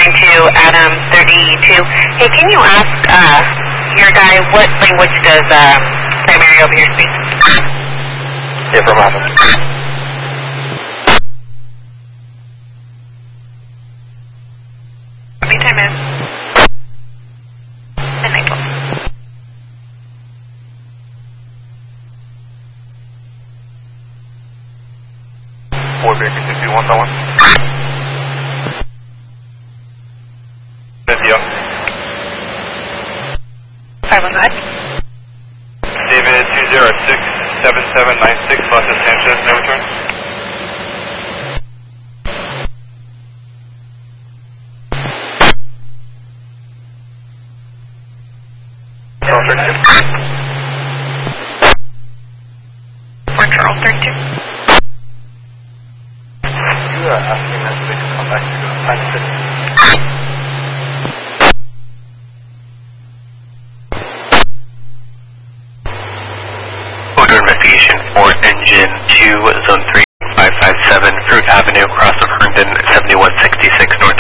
292 Adam 32. Hey, can you ask your guy what language does primary over here speak? Yeah, from Adam. Meantime is midnight 12. Boy, Baker 61, that one. Young. 515. David 206-7796, Los Sanchez, no return. Charles 32. For Charles 32. You are asking us to come back to time 6. Investigation for engine 2, zone 3557, Fruit Avenue, across of Herndon, 7166 north.